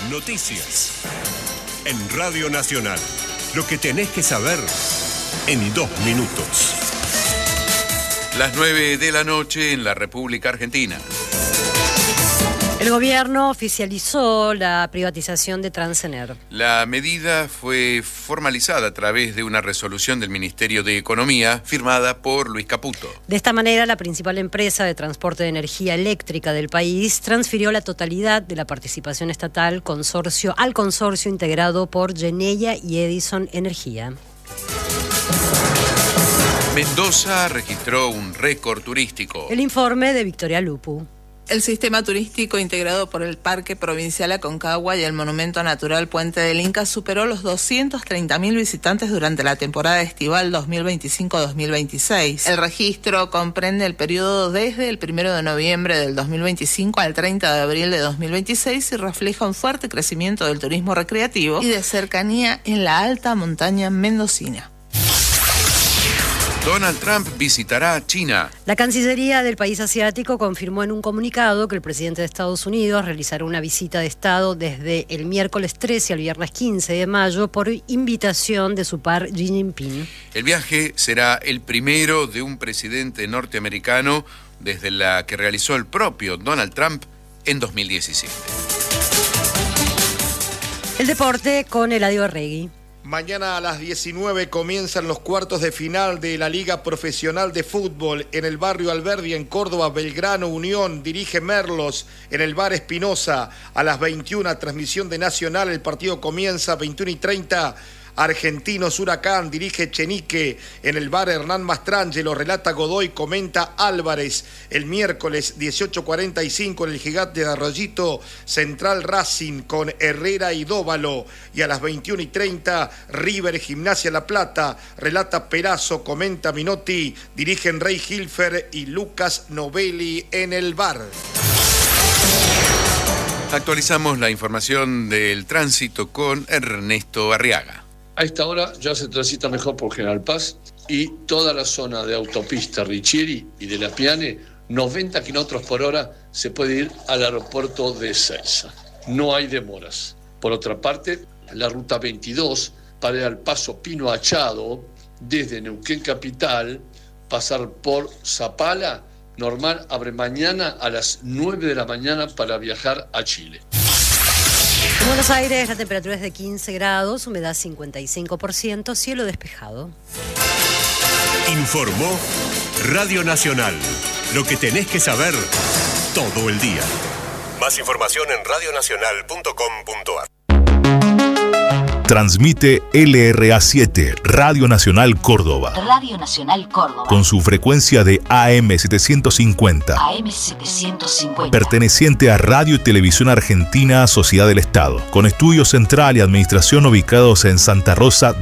Noticias. En Radio Nacional. Lo que tenés que saber en 2 minutos. Las 9 de la noche en la República Argentina. El gobierno oficializó la privatización de Transener. La medida fue formalizada a través de una resolución del Ministerio de Economía firmada por Luis Caputo. De esta manera, la principal empresa de transporte de energía eléctrica del país transfirió la totalidad de la participación estatal al consorcio integrado por Geneia y Edison Energía. Mendoza registró un récord turístico. El informe de Victoria Lupu. El sistema turístico integrado por el Parque Provincial Aconcagua y el Monumento Natural Puente del Inca superó los 230.000 visitantes durante la temporada estival 2025-2026. El registro comprende el periodo desde el 1 de noviembre del 2025 al 30 de abril de 2026 y refleja un fuerte crecimiento del turismo recreativo y de cercanía en la alta montaña mendocina. Donald Trump visitará China. La Cancillería del país asiático confirmó en un comunicado que el presidente de Estados Unidos realizará una visita de Estado desde el miércoles 13 al viernes 15 de mayo por invitación de su par Xi Jinping. El viaje será el primero de un presidente norteamericano desde la que realizó el propio Donald Trump en 2017. El deporte con Eladio Arregui. Mañana a las 19 comienzan los cuartos de final de la Liga Profesional de Fútbol en el barrio Alberdi en Córdoba. Belgrano Unión dirige Merlos en el bar Espinosa. A las 21 transmisión de Nacional, el partido comienza 21:30. Argentinos Huracán dirige Chenique en el bar Hernán Mastrangelo, relata Godoy, comenta Álvarez. El miércoles 18:45 en el Gigante de Arroyito, Central Racing con Herrera y Dóvalo. Y a las 21:30 River Gimnasia La Plata, relata Perazo, comenta Minotti, dirigen Rey Hilfer y Lucas Novelli en el bar. Actualizamos la información del tránsito con Ernesto Arriaga. A esta hora ya se transita mejor por General Paz y toda la zona de autopista Richieri y de La Piane, 90 kilómetros por hora, se puede ir al aeropuerto de Ezeiza. No hay demoras. Por otra parte, la ruta 22 para ir al paso Pino Achado, desde Neuquén Capital, pasar por Zapala, normal, abre mañana a las 9 de la mañana para viajar a Chile. En Buenos Aires la temperatura es de 15 grados, humedad 55%, cielo despejado. Informó Radio Nacional. Lo que tenés que saber todo el día. Más información en radionacional.com.ar. Transmite LRA7, Radio Nacional Córdoba. Radio Nacional Córdoba. Con su frecuencia de AM750. AM750. Perteneciente a Radio y Televisión Argentina, Sociedad del Estado. Con estudio central y administración ubicados en Santa Rosa